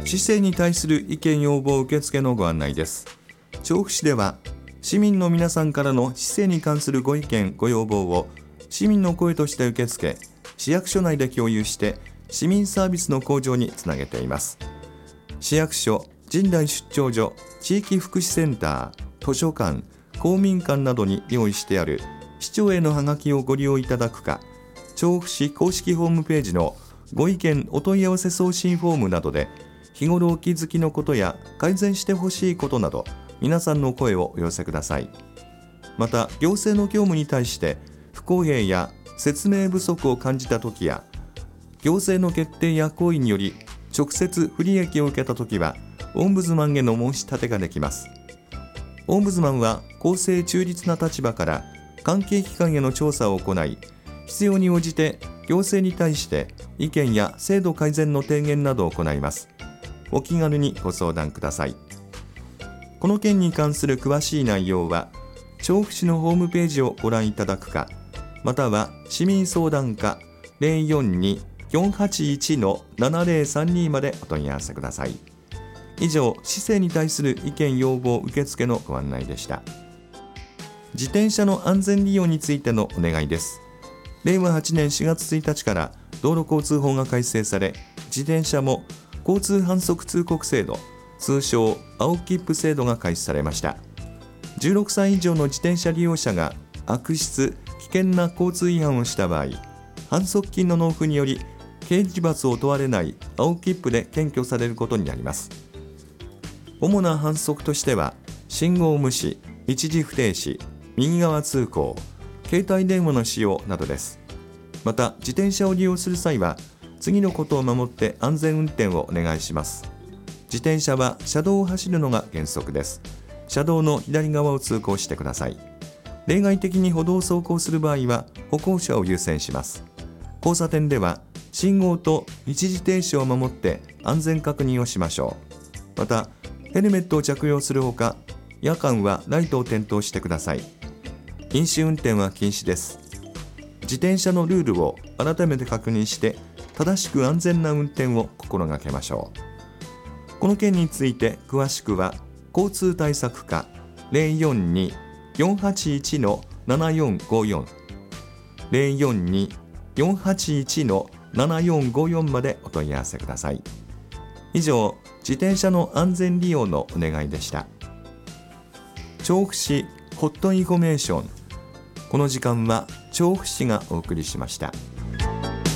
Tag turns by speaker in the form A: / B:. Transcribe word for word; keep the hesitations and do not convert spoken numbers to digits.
A: 市政に対する意見要望受付のご案内です。調布市では市民の皆さんからの市政に関するご意見ご要望を市民の声として受け付け、市役所内で共有して市民サービスの向上につなげています。市役所、神代出張所、地域福祉センター、図書館、公民館などに用意してある市長へのハガキをご利用いただくか、調布市公式ホームページのご意見お問い合わせ送信フォームなどで日頃お気づきのことや改善してほしいことなど皆さんの声をお寄せください。また行政の業務に対して不公平や説明不足を感じたときや、行政の決定や行為により直接不利益を受けたときはオンブズマンへの申し立てができます。オンブズマンは公正中立な立場から関係機関への調査を行い、必要に応じて行政に対して意見や制度改善の提言などを行います。お気軽にご相談ください。この件に関する詳しい内容は調布市のホームページをご覧いただくか、または市民相談課 ゼロよんに よんはちいち のななゼロさんに までお問い合わせください。以上、市政に対する意見要望受付のご案内でした。自転車の安全利用についてのお願いです。れいわはちねんしがつついたちから道路交通法が改正され、自転車も交通反則通告制度、通称青切符制度が開始されました。じゅうろくさい以上の自転車利用者が悪質・危険な交通違反をした場合、反則金の納付により刑事罰を問われない青切符で検挙されることになります。主な反則としては、信号無視、一時不停止、右側通行、携帯電話の使用などです。また、自転車を利用する際は、次のことを守って安全運転をお願いします。自転車は車道を走るのが原則です。車道の左側を通行してください。例外的に歩道を走行する場合は、歩行者を優先します。交差点では、信号と一時停止を守って安全確認をしましょう。また、ヘルメットを着用するほか、夜間はライトを点灯してください。飲酒運転は禁止です。自転車のルールを改めて確認して、正しく安全な運転を心がけましょう。この件について詳しくは、交通対策課 ゼロよんに よんはちいち のななよんごよん ゼロよんに よんはちいち のななよんごよんまでお問い合わせください。以上、自転車の安全利用のお願いでした。調布市ホットインフォメーション。この時間は調布市がお送りしました。